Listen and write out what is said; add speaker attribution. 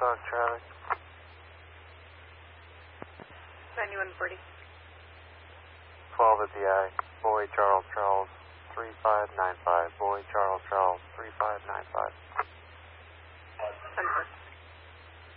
Speaker 1: Dog Charlie.
Speaker 2: 9140.
Speaker 1: 12 at the eye. Boy Charles Charles 3595. Boy Charles Charles 3595.
Speaker 2: 10-4.